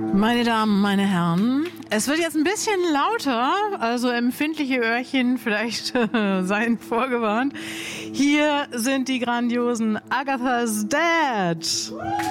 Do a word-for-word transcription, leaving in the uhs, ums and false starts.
Meine Damen, meine Herren, es wird jetzt ein bisschen lauter, also empfindliche Öhrchen vielleicht seien vorgewarnt. Hier sind die grandiosen Agatha's Dad.